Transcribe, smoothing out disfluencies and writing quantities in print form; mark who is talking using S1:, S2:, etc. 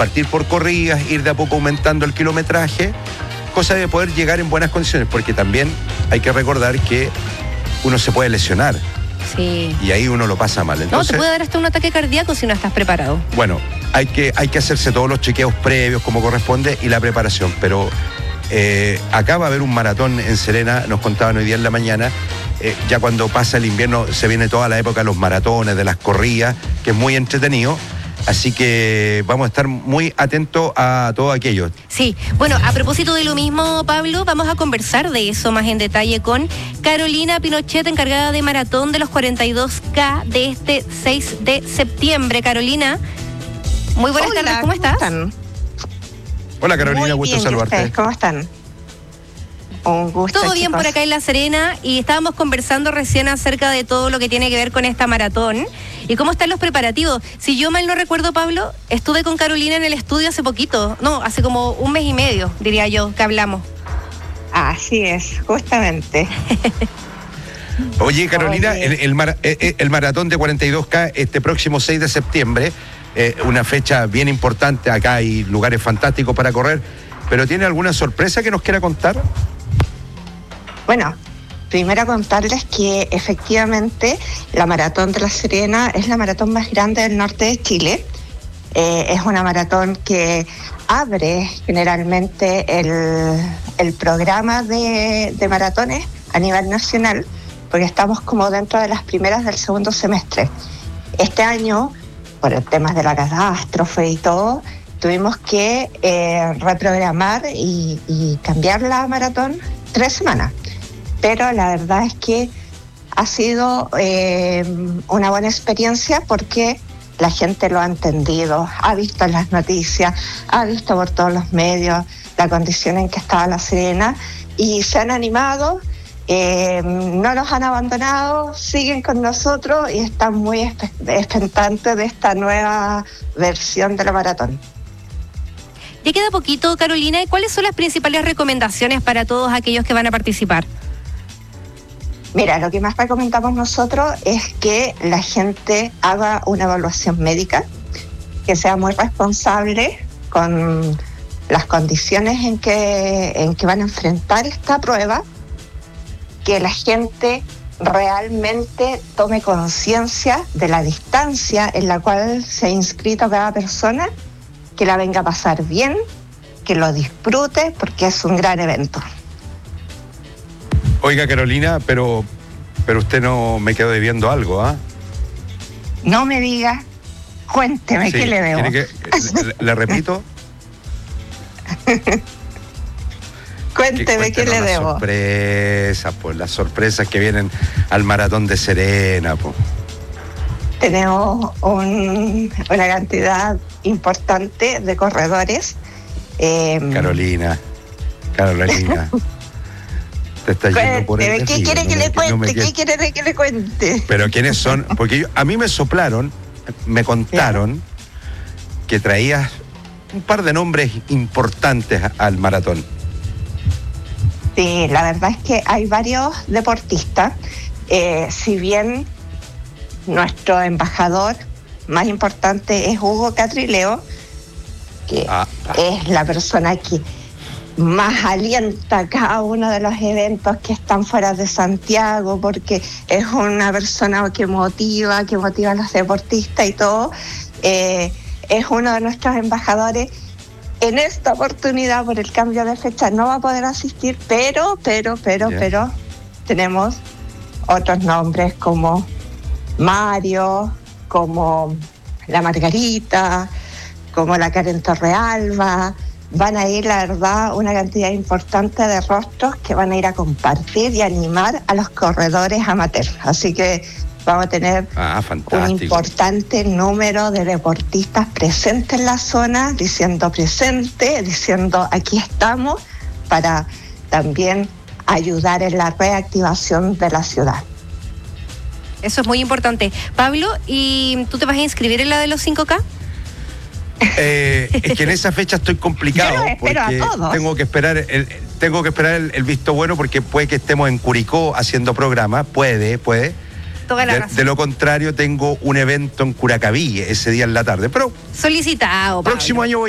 S1: partir por corridas, ir de a poco aumentando el kilometraje, cosa de poder llegar en buenas condiciones, porque también hay que recordar que uno se puede lesionar.
S2: Sí.
S1: Y ahí uno lo pasa mal. Entonces,
S2: no, te puede dar hasta un ataque cardíaco si no estás preparado.
S1: Bueno, hay que hacerse todos los chequeos previos como corresponde y la preparación, pero acá va a haber un maratón en Serena, nos contaban hoy día en la mañana. Ya cuando pasa el invierno se viene toda la época de los maratones, de las corridas, que es muy entretenido. Así que vamos a estar muy atentos a todo aquello.
S2: Sí, bueno, a propósito de lo mismo, Pablo, vamos a conversar de eso más en detalle con Carolina Pinochet, encargada de maratón de los 42K de este 6 de septiembre. Carolina, muy buenas tardes, ¿cómo estás?
S3: Están?
S1: Hola Carolina,
S3: muy
S1: gusto
S3: bien,
S1: saludarte.
S3: ¿Ustedes cómo están? Un gusto.
S2: Todo bien por acá en La Serena y estábamos conversando recién acerca de todo lo que tiene que ver con esta maratón y cómo están los preparativos. Si yo mal no recuerdo, Pablo, estuve con Carolina en el estudio hace poquito, no, hace como un mes y medio, diría yo, que hablamos.
S3: Así es, justamente.
S1: Oye, Carolina, el maratón de 42K este próximo 6 de septiembre, una fecha bien importante, acá hay lugares fantásticos para correr, pero ¿tiene alguna sorpresa que nos quiera contar?
S3: Bueno, primero contarles que efectivamente la Maratón de La Serena es la maratón más grande del norte de Chile. Es una maratón que abre generalmente el programa de maratones a nivel nacional, porque estamos como dentro de las primeras del segundo semestre. Este año, por el tema de la catástrofe y todo, tuvimos que reprogramar y cambiar la maratón 3 semanas. Pero la verdad es que ha sido una buena experiencia porque la gente lo ha entendido, ha visto en las noticias, ha visto por todos los medios la condición en que estaba La Serena y se han animado, no nos han abandonado, siguen con nosotros y están muy expectantes de esta nueva versión de la maratón.
S2: Ya queda poquito, Carolina, ¿y cuáles son las principales recomendaciones para todos aquellos que van a participar?
S3: Mira, lo que más recomendamos nosotros es que la gente haga una evaluación médica, que sea muy responsable con las condiciones en que van a enfrentar esta prueba, que la gente realmente tome conciencia de la distancia en la cual se ha inscrito cada persona, que la venga a pasar bien, que lo disfrute, porque es un gran evento.
S1: Oiga, Carolina, pero usted no me quedó debiendo algo, ¿ah?
S3: No me diga, cuénteme, sí, ¿qué le debo?
S1: ¿Le repito?
S3: Cuénteme, ¿qué le debo?
S1: Sorpresas, pues, las sorpresas que vienen al maratón de Serena, pues.
S3: Tenemos una cantidad importante de corredores.
S1: Carolina. Te está yendo por el
S3: ¿Qué quiere que le cuente? ¿Qué quiere que le cuente?
S1: Pero ¿quiénes son? Porque a mí me soplaron, me contaron que traías un par de nombres importantes al maratón.
S3: Sí, la verdad es que hay varios deportistas. Si bien nuestro embajador más importante es Hugo Catrileo, que es la persona que más alienta cada uno de los eventos que están fuera de Santiago, porque es una persona que motiva a los deportistas y todo. Es uno de nuestros embajadores. En esta oportunidad, por el cambio de fecha, no va a poder asistir, pero tenemos otros nombres como Mario, como la Margarita, como la Karen Torrealba. Van a ir, la verdad, una cantidad importante de rostros que van a ir a compartir y animar a los corredores amateurs. Así que vamos a tener un importante número de deportistas presentes en la zona, diciendo presente, diciendo aquí estamos, para también ayudar en la reactivación de la ciudad.
S2: Eso es muy importante. Pablo, ¿y tú te vas a inscribir en la de los 5K?
S1: Es que en esa fecha estoy complicado.
S3: Yo los espero
S1: porque
S3: a todos.
S1: tengo que esperar el visto bueno, porque puede que estemos en Curicó haciendo programa, puede.
S2: Toda la razón.
S1: De lo contrario, tengo un evento en Curacaví ese día en la tarde. Pero
S2: solicitado, Pablo.
S1: Próximo año voy